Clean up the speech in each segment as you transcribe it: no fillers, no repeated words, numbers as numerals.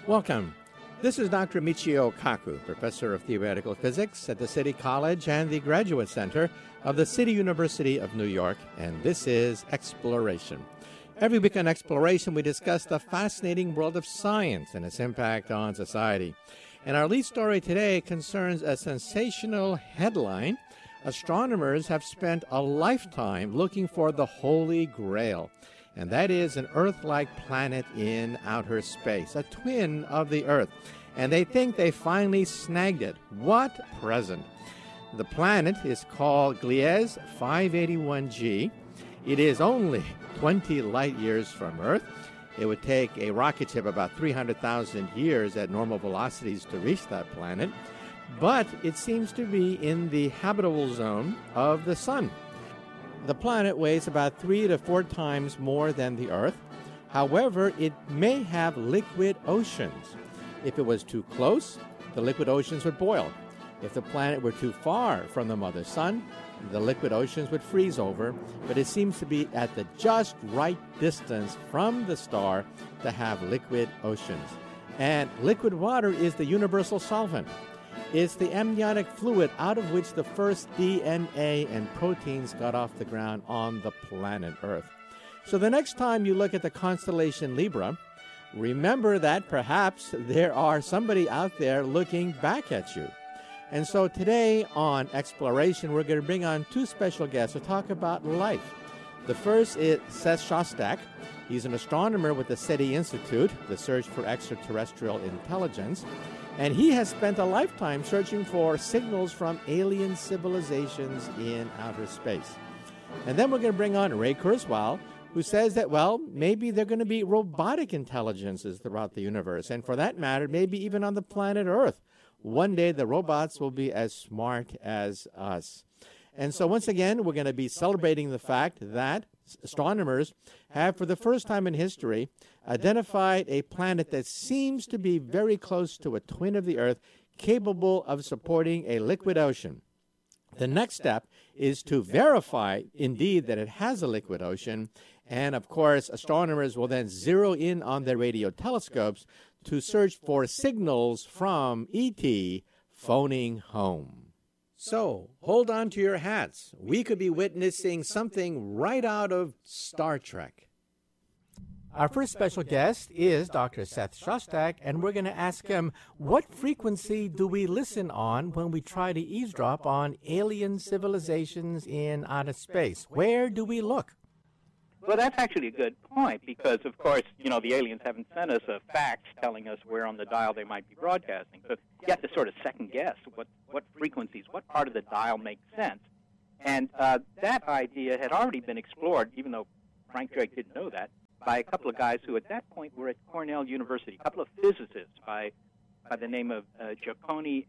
Welcome. This is Dr. Michio Kaku, Professor of Theoretical Physics at the City College and the Graduate Center of the City University of New York, and this is Exploration. Every week on Exploration, we discuss the fascinating world of science and its impact on society. And our lead story today concerns a sensational headline. Astronomers have spent a lifetime looking for the Holy Grail, and that is an Earth-like planet in outer space, a twin of the Earth. And they think they finally snagged it. What present? The planet is called Gliese 581G. It is only 20 light years from Earth. It would take a rocket ship about 300,000 years at normal velocities to reach that planet. But it seems to be in the habitable zone of the Sun. The planet weighs about 3 to 4 times more than the Earth. However, it may have liquid oceans. If it was too close, the liquid oceans would boil. If the planet were too far from the mother sun, the liquid oceans would freeze over, but it seems to be at the just right distance from the star to have liquid oceans. And liquid water is the universal solvent. It's the amniotic fluid out of which the first DNA and proteins got off the ground on the planet Earth. So the next time you look at the constellation Libra, remember that perhaps there are somebody out there looking back at you. And so today on Exploration, we're going to bring on 2 special guests to talk about life. The first is Seth Shostak. He's an astronomer with the SETI Institute, the Search for Extraterrestrial Intelligence. And he has spent a lifetime searching for signals from alien civilizations in outer space. And then we're going to bring on Ray Kurzweil, who says that, well, maybe they're going to be robotic intelligences throughout the universe. And for that matter, maybe even on the planet Earth. One day the robots will be as smart as us. And so once again, we're going to be celebrating the fact that astronomers have, for the first time in history, identified a planet that seems to be very close to a twin of the Earth, capable of supporting a liquid ocean. The next step is to verify, indeed, that it has a liquid ocean. And, of course, astronomers will then zero in on their radio telescopes to search for signals from ET phoning home. So, hold on to your hats. We could be witnessing something right out of Star Trek. Our first special guest is Dr. Seth Shostak, and we're going to ask him, what frequency do we listen on when we try to eavesdrop on alien civilizations in outer space? Where do we look? Well, that's actually a good point because, of course, the aliens haven't sent us a fax telling us where on the dial they might be broadcasting. So you have to sort of second-guess what frequencies, what part of the dial makes sense. And that idea had already been explored, even though Frank Drake didn't know that, by a couple of guys who at that point were at Cornell University, a couple of physicists by the name of Giuseppe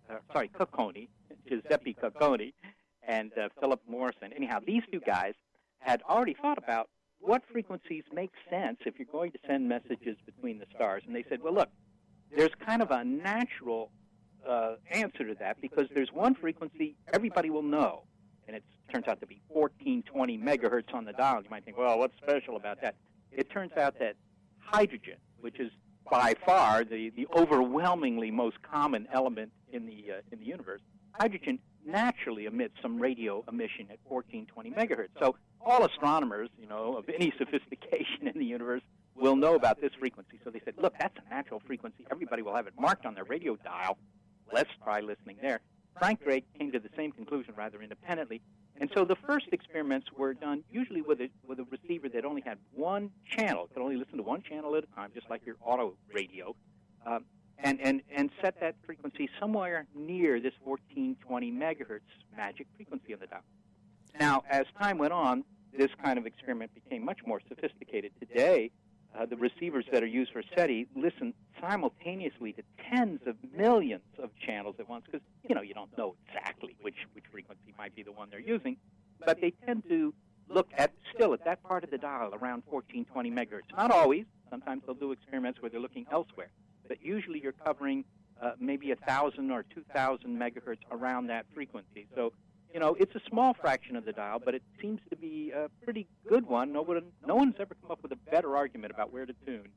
Cocconi, and Philip Morrison. Anyhow, these 2 guys had already thought about what frequencies make sense if you're going to send messages between the stars. And they said, well, look, there's kind of a natural answer to that because there's one frequency everybody will know, and it turns out to be 1420 megahertz on the dial. You might think, well, what's special about that? It turns out that hydrogen, which is by far the overwhelmingly most common element in the universe, hydrogen naturally emits some radio emission at 1420 megahertz. So all astronomers, of any sophistication in the universe will know about this frequency. So they said, look, that's a natural frequency. Everybody will have it marked on their radio dial. Let's try listening there. Frank Drake came to the same conclusion rather independently. And so the first experiments were done usually with a receiver that only had one channel. It could only listen to one channel at a time, just like your auto radio. And set that frequency somewhere near this 1420 megahertz magic frequency on the dial. Now, as time went on, this kind of experiment became much more sophisticated. Today, the receivers that are used for SETI listen simultaneously to tens of millions of channels at once because, you don't know exactly which frequency might be the one they're using, but they tend to look at that part of the dial around 1420 megahertz. Not always. Sometimes they'll do experiments where they're looking elsewhere. But usually you're covering maybe 1,000 or 2,000 megahertz around that frequency. So, it's a small fraction of the dial, but it seems to be a pretty good one. No one's ever come up with a better argument about where to tune.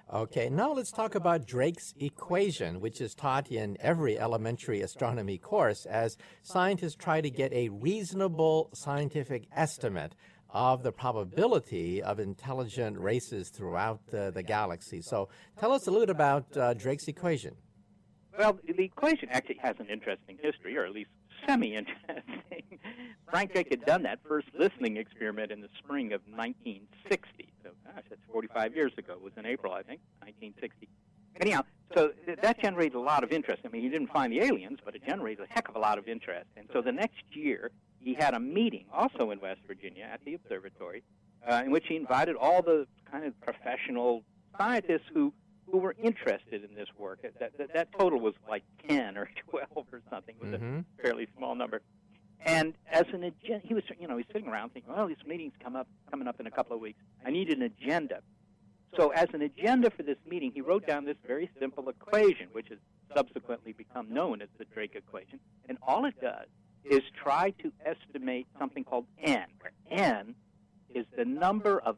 Okay, now let's talk about Drake's equation, which is taught in every elementary astronomy course as scientists try to get a reasonable scientific estimate of the probability of intelligent races throughout the galaxy. So tell us a little bit about Drake's equation. Well, the equation actually has an interesting history, or at least semi-interesting. Frank Drake had done that first listening experiment in the spring of 1960. So, gosh, that's 45 years ago. It was in April, I think, 1960. Anyhow, so that generated a lot of interest. I mean, he didn't find the aliens, but it generated a heck of a lot of interest. And so the next year, he had a meeting, also in West Virginia, at the observatory, in which he invited all the kind of professional scientists who were interested in this work. That total was like 10 or 12 or something. It was a fairly small number. And as an agenda, he was sitting around thinking, well, this meeting's coming up in a couple of weeks. I need an agenda. So as an agenda for this meeting, he wrote down this very simple equation, which has subsequently become known as the Drake equation. And all it does is try to estimate something called N, where N is the number of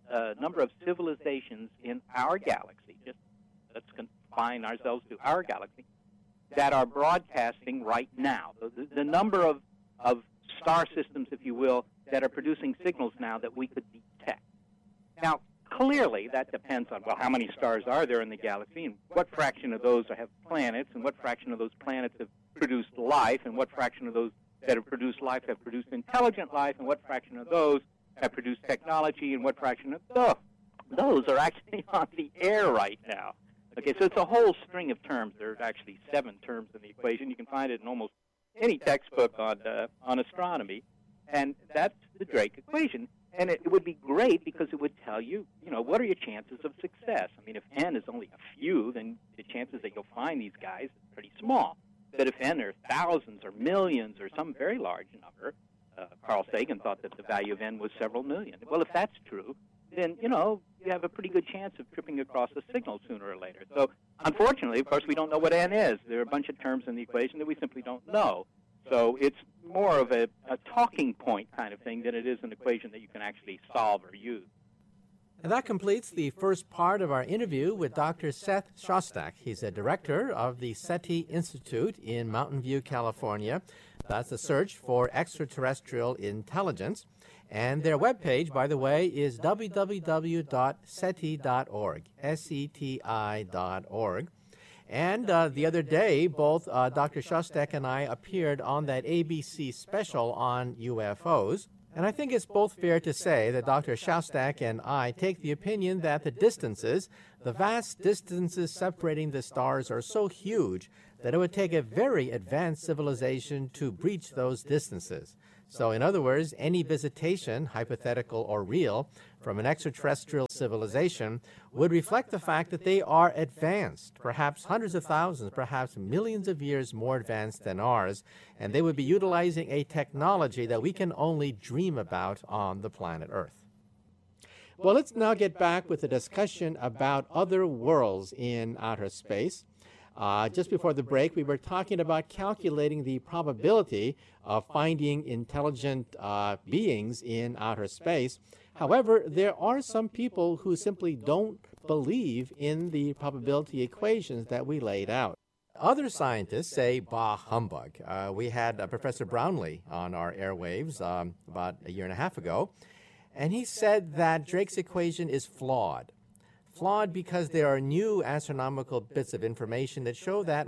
civilizations in our galaxy. Just let's confine ourselves to our galaxy that are broadcasting right now. The number of star systems, if you will, that are producing signals now that we could detect. Now, clearly, that depends on, well, how many stars are there in the galaxy, and what fraction of those have planets, and what fraction of those planets have produced life, and what fraction of those that have produced life have produced intelligent life, and what fraction of those have produced technology, and what fraction of those are actually on the air right now. Okay, so it's a whole string of terms. There's actually 7 terms in the equation. You can find it in almost any textbook on astronomy, and that's the Drake equation. And it would be great because it would tell you, what are your chances of success? I mean, if N is only a few, then the chances that you'll find these guys is pretty small. But if N are thousands or millions or some very large number, Carl Sagan thought that the value of N was several million. Well, if that's true, then, you have a pretty good chance of tripping across a signal sooner or later. So, unfortunately, of course, we don't know what N is. There are a bunch of terms in the equation that we simply don't know. So it's more of a talking point kind of thing than it is an equation that you can actually solve or use. And that completes the first part of our interview with Dr. Seth Shostak. He's a director of the SETI Institute in Mountain View, California. That's the search for extraterrestrial intelligence. And their webpage, by the way, is www.seti.org, SETI.org. And the other day, both Dr. Shostak and I appeared on that ABC special on UFOs. And I think it's both fair to say that Dr. Shostak and I take the opinion that the vast distances separating the stars are so huge that it would take a very advanced civilization to breach those distances. So in other words, any visitation, hypothetical or real, from an extraterrestrial civilization would reflect the fact that they are advanced, perhaps hundreds of thousands, perhaps millions of years more advanced than ours, and they would be utilizing a technology that we can only dream about on the planet Earth. Well, let's now get back with a discussion about other worlds in outer space. Just before the break, we were talking about calculating the probability of finding intelligent beings in outer space. However, there are some people who simply don't believe in the probability equations that we laid out. Other scientists say, bah, humbug. We had Professor Brownlee on our airwaves about a year and a half ago, and he said that Drake's equation is flawed. Flawed because there are new astronomical bits of information that show that,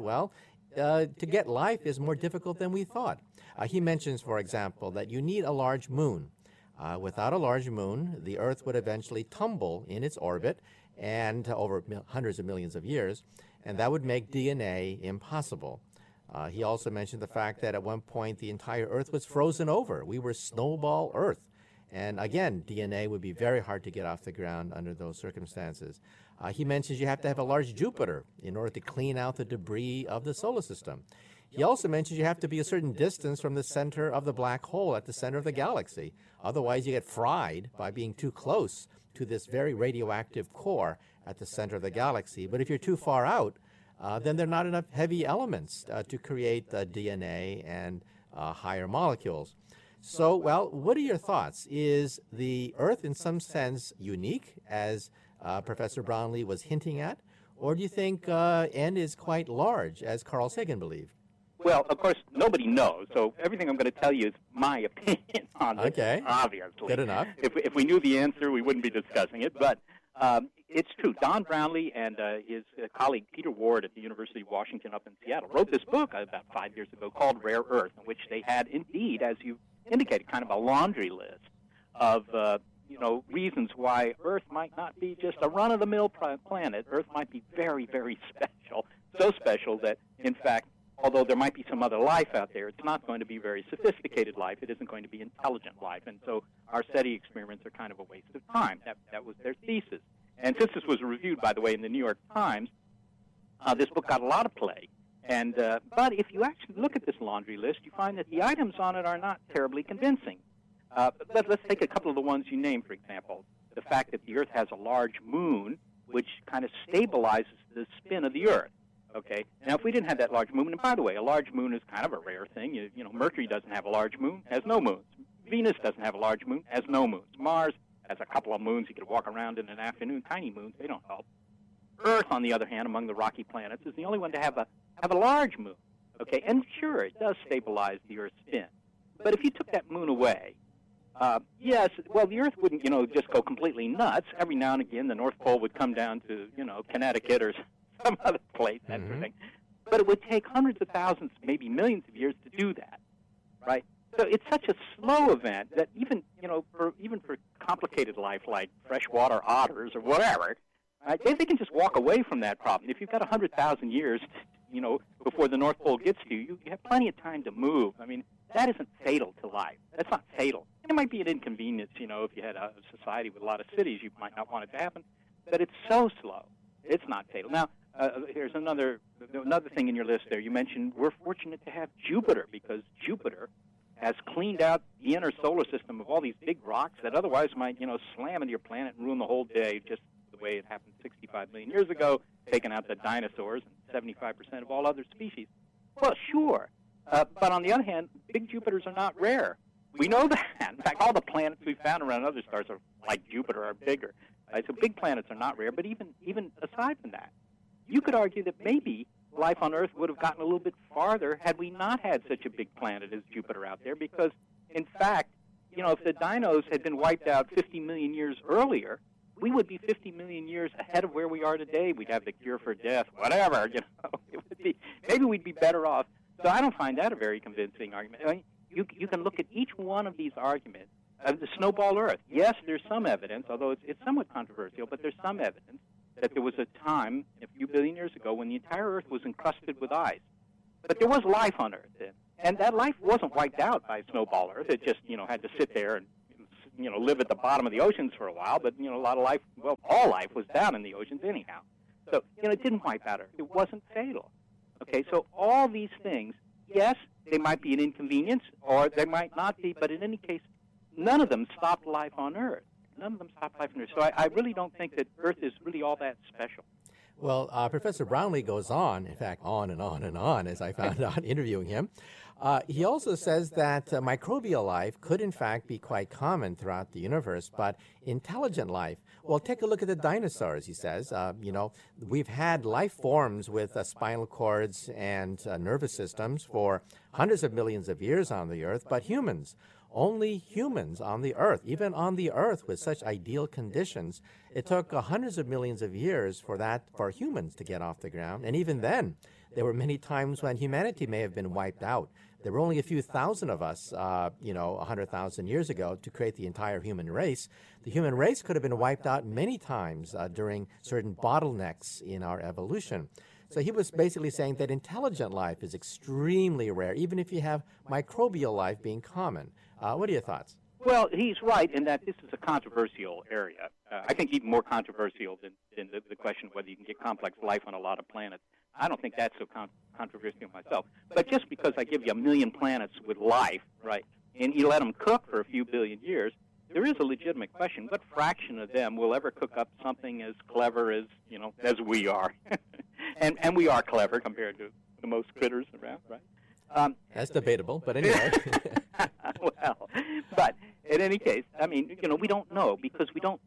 to get life is more difficult than we thought. He mentions, for example, that you need a large moon. Without a large moon, the Earth would eventually tumble in its orbit and over hundreds of millions of years, and that would make DNA impossible. He also mentioned the fact that at one point the entire Earth was frozen over. We were snowball Earth. And again, DNA would be very hard to get off the ground under those circumstances. He mentions you have to have a large Jupiter in order to clean out the debris of the solar system. He also mentions you have to be a certain distance from the center of the black hole at the center of the galaxy. Otherwise, you get fried by being too close to this very radioactive core at the center of the galaxy. But if you're too far out, then there are not enough heavy elements to create DNA and higher molecules. So, what are your thoughts? Is the Earth in some sense unique as Professor Brownlee was hinting at? Or do you think n is quite large, as Carl Sagan believed? Well, of course, nobody knows, so everything I'm going to tell you is my opinion on this, Okay. obviously. Good enough. If we knew the answer, we wouldn't be discussing it, but it's true. Don Brownlee and his colleague Peter Ward at the University of Washington up in Seattle wrote this book about 5 years ago called Rare Earth, in which they had, indeed, as you indicated, kind of a laundry list of reasons why Earth might not be just a run-of-the-mill planet. Earth might be very, very special, so special that, in fact, although there might be some other life out there, it's not going to be very sophisticated life. It isn't going to be intelligent life. And so our SETI experiments are kind of a waste of time. That was their thesis. And since this was reviewed, by the way, in the New York Times, this book got a lot of play. And but if you actually look at this laundry list, you find that the items on it are not terribly convincing. But let's take a couple of the ones you named, for example. The fact that the Earth has a large moon, which kind of stabilizes the spin of the Earth. Okay. Now, if we didn't have that large moon, and by the way, a large moon is kind of a rare thing. You know, Mercury doesn't have a large moon, has no moons. Venus doesn't have a large moon, has no moons. Mars has a couple of moons. You could walk around in an afternoon. Tiny moons, they don't help. Earth, on the other hand, among the rocky planets, is the only one to have a large moon. Okay. And sure, it does stabilize the Earth's spin. But if you took that moon away, yes, well, the Earth wouldn't, just go completely nuts. Every now and again, the North Pole would come down to, Connecticut or some other place, that sort of thing. But it would take hundreds of thousands, maybe millions of years to do that, right? So it's such a slow event that even for complicated life like freshwater otters or whatever, right, they can just walk away from that problem. If you've got 100,000 years, before the North Pole gets to you, you have plenty of time to move. I mean, that isn't fatal to life. That's not fatal. It might be an inconvenience, if you had a society with a lot of cities, you might not want it to happen. But it's so slow. It's not fatal. Now, here's another thing in your list there. You mentioned we're fortunate to have Jupiter because Jupiter has cleaned out the inner solar system of all these big rocks that otherwise might, slam into your planet and ruin the whole day, just the way it happened 65 million years ago, taking out the dinosaurs and 75% of all other species. Well, sure. But on the other hand, big Jupiters are not rare. We know that. In fact, all the planets we've found around other stars are like Jupiter are bigger. Right? So big planets are not rare. But even aside from that, you could argue that maybe life on Earth would have gotten a little bit farther had we not had such a big planet as Jupiter out there. Because, in fact, if the dinos had been wiped out 50 million years earlier, we would be 50 million years ahead of where we are today. We'd have the cure for death, whatever. It would be, maybe we'd be better off. So I don't find that a very convincing argument. I mean, you can look at each one of these arguments. The snowball Earth, yes, there's some evidence, although it's somewhat controversial, but there's some evidence that there was a time, a few billion years ago, when the entire Earth was encrusted with ice. But there was life on Earth then. And that life wasn't wiped out by snowball Earth. It just, had to sit there and, live at the bottom of the oceans for a while. But, a lot of life, well, all life was down in the oceans anyhow. So, it didn't wipe out Earth. It wasn't fatal. Okay, so all these things, yes, they might be an inconvenience, or they might not be, but in any case, none of them stopped life on Earth. None of them stopped life on Earth. So I really don't think that Earth is really all that special. Well, Professor Brownlee goes on, in fact, on and on and on, as I found out interviewing him. He also says that microbial life could, in fact, be quite common throughout the universe, but intelligent life, well, take a look at the dinosaurs, he says. We've had life forms with spinal cords and nervous systems for hundreds of millions of years on the Earth, but humans, only humans on the Earth, even on the Earth with such ideal conditions, it took hundreds of millions of years for humans to get off the ground. And even then, there were many times when humanity may have been wiped out. There were only a few thousand of us, 100,000 years ago to create the entire human race. The human race could have been wiped out many times during certain bottlenecks in our evolution. So he was basically saying that intelligent life is extremely rare, even if you have microbial life being common. What are your thoughts? Well, he's right in that this is a controversial area. I think even more controversial than the question of whether you can get complex life on a lot of planets. I don't think that's so controversial myself. But just because I give you 1 million planets with life, right, and you let them cook for a few billion years, there is a legitimate question: what fraction of them will ever cook up something as clever as we are? and we are clever compared to the most critters around, right? That's debatable, but anyway. Well, but in any case, I mean, we don't know because we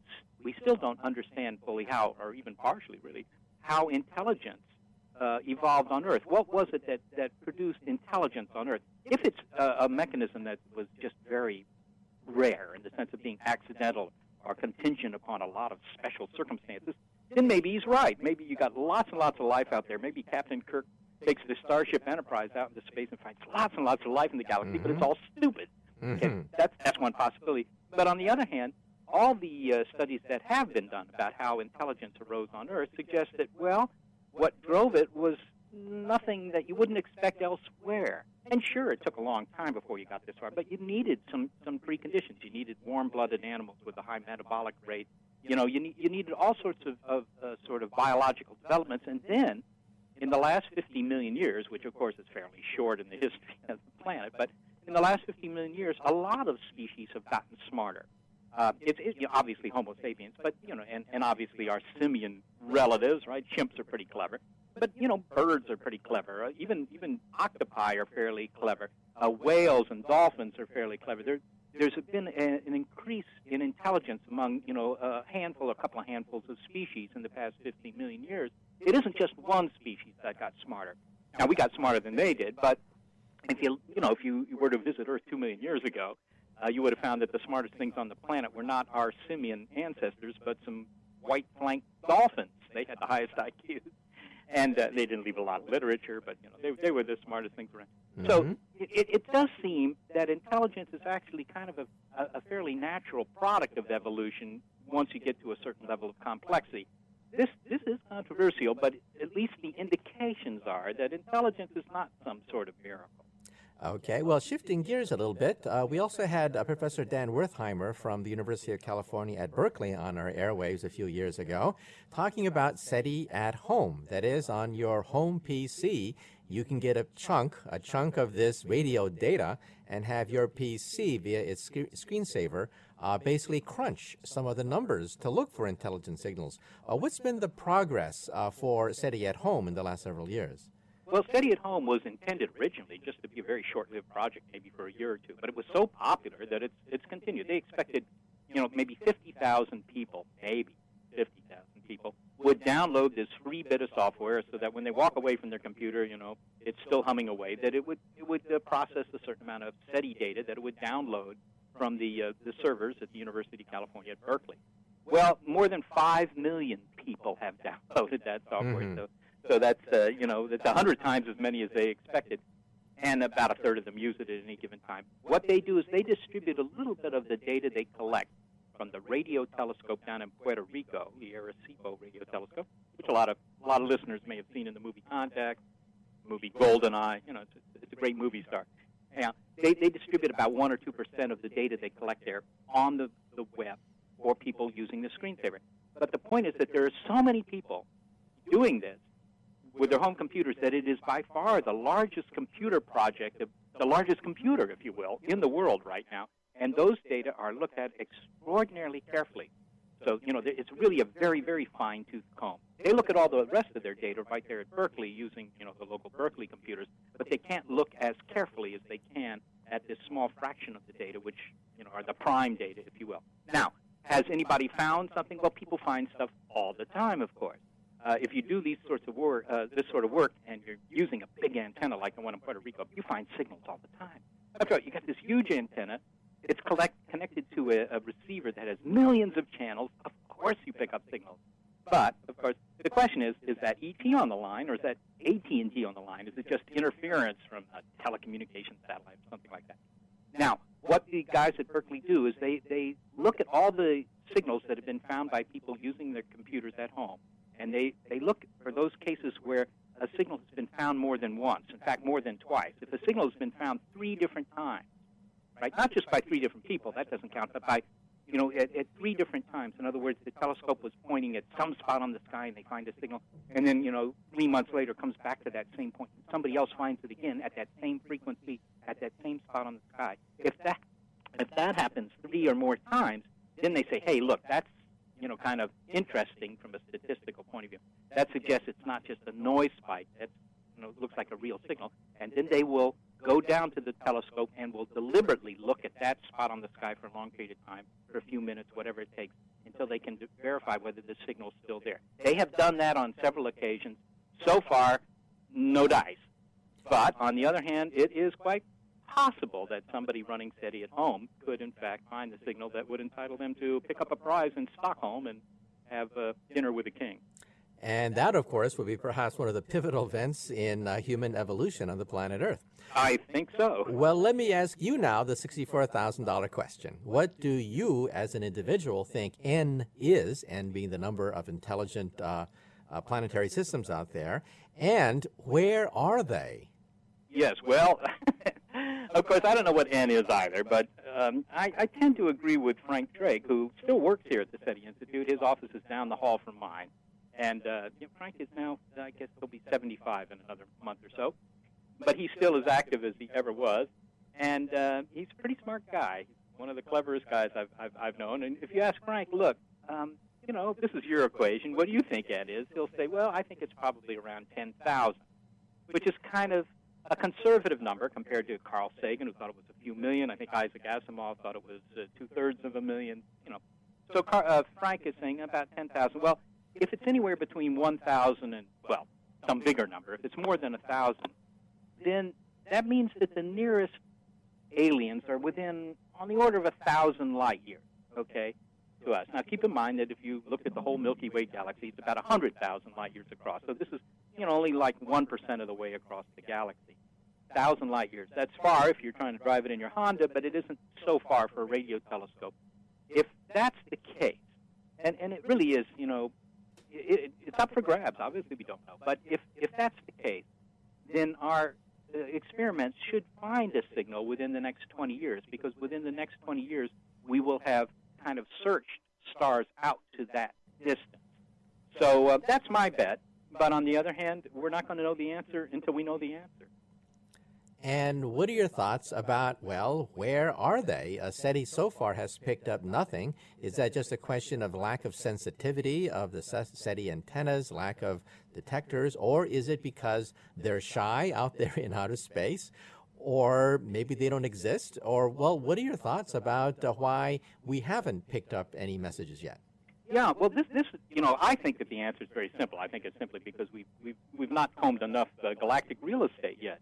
we still don't understand fully how, or even partially really, how intelligence evolved on Earth. What was it that produced intelligence on Earth? If it's a mechanism that was just very rare in the sense of being accidental or contingent upon a lot of special circumstances, then maybe he's right. Maybe you got lots and lots of life out there. Maybe Captain Kirk takes the Starship Enterprise out into space and finds lots and lots of life in the galaxy, but it's all stupid. Okay, that's one possibility. But on the other hand, all the studies that have been done about how intelligence arose on Earth suggest that, well, what drove it was nothing that you wouldn't expect elsewhere. And sure, it took a long time before you got this far, but you needed some preconditions. You needed warm-blooded animals with a high metabolic rate. You know, you needed all sorts of sort of biological developments. And then, in the last 50 million years, which of course is fairly short in the history of the planet, but in the last 50 million years, a lot of species have gotten smarter. It's obviously Homo sapiens, but, and obviously our simian relatives, right? Chimps are pretty clever. But, birds are pretty clever. Even octopi are fairly clever. Whales and dolphins are fairly clever. There's been an increase in intelligence among, a couple of handfuls of species in the past 50 million years. It isn't just one species that got smarter. Now, we got smarter than they did, but if you were to visit Earth 2 million years ago, you would have found that the smartest things on the planet were not our simian ancestors, but some white-flanked dolphins. They had the highest IQs. And they didn't leave a lot of literature, but they were the smartest things around. So it does seem that intelligence is actually kind of a fairly natural product of evolution once you get to a certain level of complexity. This is controversial, but at least the indications are that intelligence is not some sort of miracle. Okay, well, shifting gears a little bit, we also had Professor Dan Wertheimer from the University of California at Berkeley on our airwaves a few years ago, talking about SETI at home. That is, on your home PC, you can get a chunk of this radio data and have your PC via its screensaver basically crunch some of the numbers to look for intelligent signals. What's been the progress for SETI at home in the last several years? Well, SETI at Home was intended originally just to be a very short-lived project, maybe for a year or two, but it was so popular that it's continued. They expected, maybe 50,000 people, would download this free bit of software so that when they walk away from their computer, it's still humming away, that it would process a certain amount of SETI data that it would download from the servers at the University of California at Berkeley. Well, more than 5 million people have downloaded that software, So that's, that's 100 times as many as they expected, and about a third of them use it at any given time. What they do is they distribute a little bit of the data they collect from the radio telescope down in Puerto Rico, the Arecibo radio telescope, which a lot of listeners may have seen in the movie Contact, the movie GoldenEye. It's a great movie star. Now, they distribute about 1 or 2% of the data they collect there on the web for people using the screensaver. But the point is that there are so many people doing this with their home computers that it is by far the largest computer project, the largest computer, if you will, in the world right now. And those data are looked at extraordinarily carefully. So, it's really a very, very fine-tooth comb. They look at all the rest of their data right there at Berkeley using, the local Berkeley computers, but they can't look as carefully as they can at this small fraction of the data, which, are the prime data, if you will. Now, has anybody found something? Well, people find stuff all the time, of course. If you do these sorts of work, this sort of work, and you're using a big antenna like the one in Puerto Rico, you find signals all the time. That's right. You got this huge antenna. It's connected to a receiver that has millions of channels. Of course, you pick up signals. But of course, the question is that ET on the line, or is that AT&T on the line? Is it just interference from a telecommunications satellite or something like that? Now, what the guys at Berkeley do is they look at all the signals that have been found by people using their computers at home. And they look for those cases where a signal has been found more than once, in fact, more than twice. If a signal has been found 3 different times, right, not just by 3 different people, that doesn't count, but by, at 3 different times. In other words, the telescope was pointing at some spot on the sky and they find a signal, and then, 3 months later comes back to that same point. Somebody else finds it again at that same frequency, at that same spot on the sky. If that happens 3 or more times, then they say, hey, look, that's kind of interesting from a statistical point of view. That suggests it's not just a noise spike. That looks like a real signal. And then they will go down to the telescope and will deliberately look at that spot on the sky for a long period of time, for a few minutes, whatever it takes, until they can verify whether the signal's still there. They have done that on several occasions. So far, no dice. But on the other hand, it is quite possible that somebody running SETI at home could, in fact, find the signal that would entitle them to pick up a prize in Stockholm and have dinner with the king. And that, of course, would be perhaps one of the pivotal events in human evolution on the planet Earth. I think so. Well, let me ask you now the $64,000 question. What do you, as an individual, think N is, N being the number of intelligent planetary systems out there, and where are they? Yes, well, of course, I don't know what N is either, but I tend to agree with Frank Drake, who still works here at the SETI Institute. His office is down the hall from mine. And Frank is now, I guess he'll be 75 in another month or so. But he's still as active as he ever was. And he's a pretty smart guy. He's one of the cleverest guys I've known. And if you ask Frank, look, if this is your equation, what do you think N is? He'll say, well, I think it's probably around 10,000, which is kind of a conservative number compared to Carl Sagan, who thought it was a few million. I think Isaac Asimov thought it was 2/3 of a million. So Frank is saying about 10,000. Well, if it's anywhere between 1,000 and, well, some bigger number, if it's more than 1,000, then that means that the nearest aliens are within, on the order of 1,000 light years, okay, to us. Now, keep in mind that if you look at the whole Milky Way galaxy, it's about 100,000 light years across. So this is, only like 1% of the way across the galaxy. 1,000 light years. That's far if you're trying to drive it in your Honda, but it isn't so far for a radio telescope. If that's the case, and it really is, it's up for grabs. Obviously, we don't know. But if that's the case, then our experiments should find a signal within the next 20 years, because within the next 20 years, we will have kind of searched stars out to that distance. So that's my bet. But on the other hand, we're not going to know the answer until we know the answer. And what are your thoughts about, well, where are they? SETI so far has picked up nothing. Is that just a question of lack of sensitivity of the SETI antennas, lack of detectors, or is it because they're shy out there in outer space? Or maybe they don't exist? Or, well, what are your thoughts about why we haven't picked up any messages yet? Yeah, well, this I think that the answer is very simple. I think it's simply because we've not combed enough galactic real estate yet.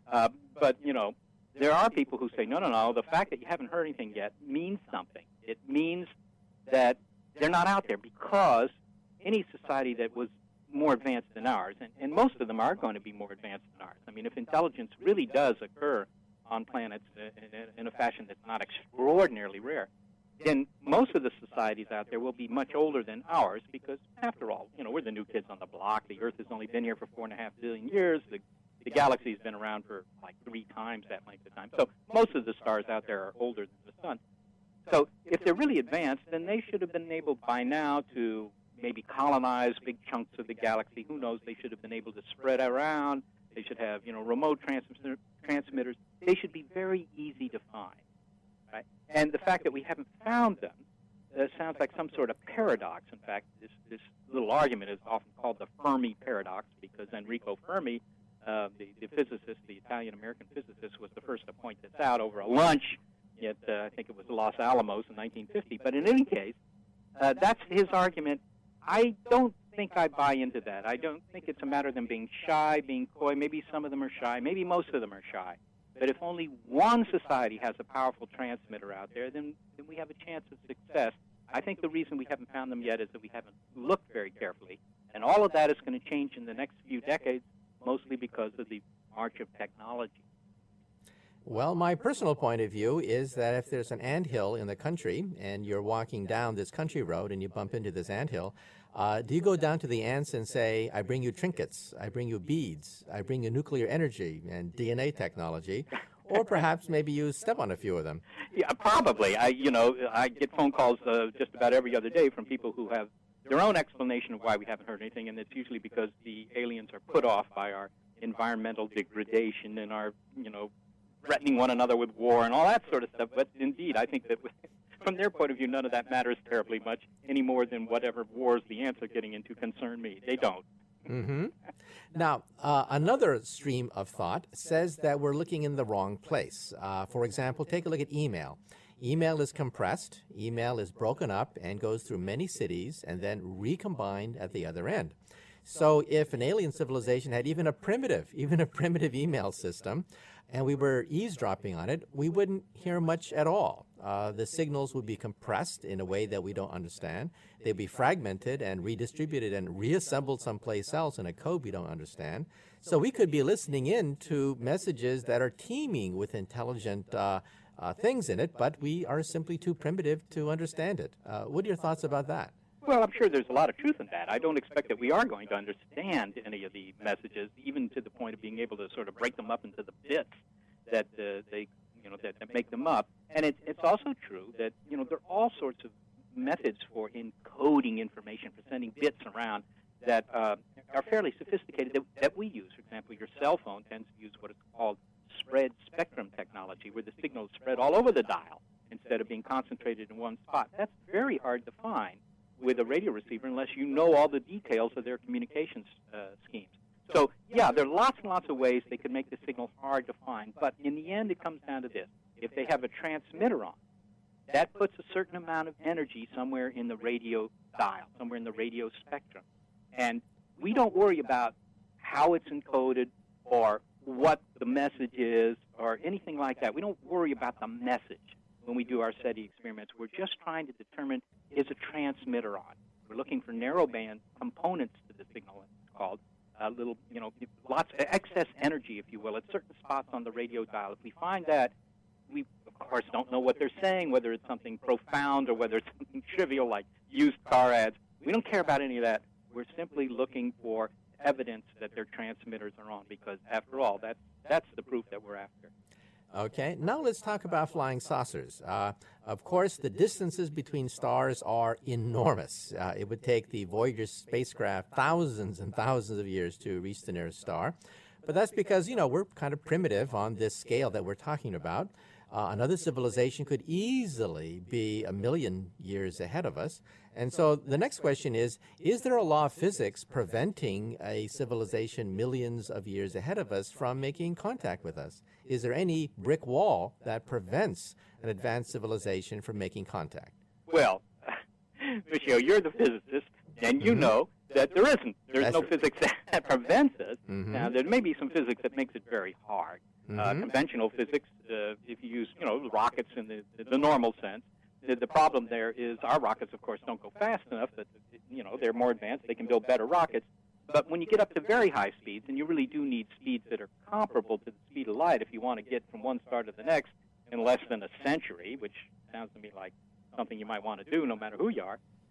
But, there are people who say, no, the fact that you haven't heard anything yet means something. It means that they're not out there, because any society that was more advanced than ours, and most of them are going to be more advanced than ours. I mean, if intelligence really does occur on planets in a fashion that's not extraordinarily rare, then most of the societies out there will be much older than ours, because, after all, we're the new kids on the block. The Earth has only been here for 4.5 billion years. The galaxy's been around for like 3 times that length of time. So most of the stars out there are older than the sun. So if they're really advanced, then they should have been able by now to maybe colonize big chunks of the galaxy. Who knows? They should have been able to spread around. They should have, remote transmitters. They should be very easy to find. Right? And the fact that we haven't found them sounds like some sort of paradox. In fact, this little argument is often called the Fermi paradox, because Enrico Fermi, the physicist, the Italian-American physicist, was the first to point this out over a lunch at, I think it was Los Alamos in 1950. But in any case, that's his argument. I don't think I buy into that. I don't think it's a matter of them being shy, being coy. Maybe some of them are shy. Maybe most of them are shy. But if only one society has a powerful transmitter out there, then we have a chance of success. I think the reason we haven't found them yet is that we haven't looked very carefully. And all of that is going to change in the next few decades, mostly because of the march of technology. Well, my personal point of view is that if there's an anthill in the country and you're walking down this country road and you bump into this anthill, do you go down to the ants and say, I bring you trinkets, I bring you beads, I bring you nuclear energy and DNA technology, or perhaps maybe you step on a few of them? Yeah, probably. I get phone calls just about every other day from people who have their own explanation of why we haven't heard anything, and it's usually because the aliens are put off by our environmental degradation and our, threatening one another with war and all that sort of stuff. But indeed, I think that from their point of view, none of that matters terribly much any more than whatever wars the ants are getting into concern me. They don't. Mm-hmm. Now, another stream of thought says that we're looking in the wrong place. For example, take a look at email. email is compressed, email is broken up and goes through many cities and then recombined at the other end. So if an alien civilization had even a primitive email system, and we were eavesdropping on it, we wouldn't hear much at all. The signals would be compressed in a way that we don't understand. They'd be fragmented and redistributed and reassembled someplace else in a code we don't understand. So we could be listening in to messages that are teeming with intelligent things in it, but we are simply too primitive to understand it. What are your thoughts about that? Well, I'm sure there's a lot of truth in that. I don't expect that we are going to understand any of the messages, even to the point of being able to sort of break them up into the bits that that make them up. And it's also true that there are all sorts of methods for encoding information, for sending bits around that are fairly sophisticated that we use. For example, your cell phone tends to use what is called spread spectrum technology, where the signal is spread all over the dial instead of being concentrated in one spot. That's very hard to find with a radio receiver unless you know all the details of their communications schemes. So, yeah, there are lots and lots of ways they could make the signal hard to find, but in the end it comes down to this. If they have a transmitter on, that puts a certain amount of energy somewhere in the radio dial, somewhere in the radio spectrum. And we don't worry about how it's encoded or what the message is or anything like that. We don't worry about the message when we do our SETI experiments. We're just trying to determine, is a transmitter on? We're looking for narrowband components to the signal, it's called. Lots of excess energy, if you will, at certain spots on the radio dial. If we find that, we, of course, don't know what they're saying, whether it's something profound or whether it's something trivial like used car ads. We don't care about any of that. We're simply looking for evidence that their transmitters are on because, after all, that's the proof that we're after. Okay, now let's talk about flying saucers. Of course, the distances between stars are enormous. It would take the Voyager spacecraft thousands and thousands of years to reach the nearest star. But that's because, we're kind of primitive on this scale that we're talking about. Another civilization could easily be 1 million years ahead of us. And so the next question is there a law of physics preventing a civilization millions of years ahead of us from making contact with us? Is there any brick wall that prevents an advanced civilization from making contact? Well, Michio, you're the physicist, and you know that there isn't. There's no physics that prevents us. Now, there may be some physics that makes it very hard. Conventional physics, if you use, rockets in the normal sense, the problem there is our rockets, of course, don't go fast enough. That they're more advanced. They can build better rockets. But when you get up to very high speeds, and you really do need speeds that are comparable to the speed of light if you want to get from one star to the next in less than a century, which sounds to me like something you might want to do no matter who you are,